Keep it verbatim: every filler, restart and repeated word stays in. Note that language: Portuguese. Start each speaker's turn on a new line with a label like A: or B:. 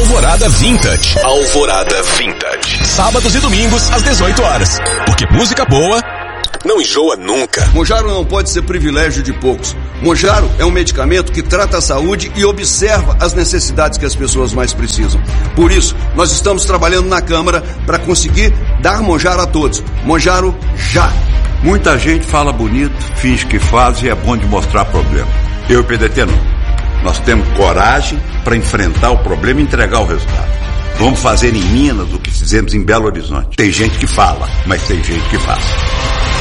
A: Alvorada Vintage. Alvorada Vintage. Sábados e domingos às dezoito horas. Porque música boa não enjoa nunca.
B: Monjaro não pode ser privilégio de poucos. Monjaro é um medicamento que trata a saúde e observa as necessidades que as pessoas mais precisam. Por isso, nós estamos trabalhando na Câmara para conseguir dar Monjaro a todos. Monjaro já.
C: Muita gente fala bonito, finge que faz e é bom de mostrar problema. Eu e o P D T não. Nós temos coragem para enfrentar o problema e entregar o resultado. Vamos fazer em Minas o que fizemos em Belo Horizonte. Tem gente que fala, mas tem gente que faz.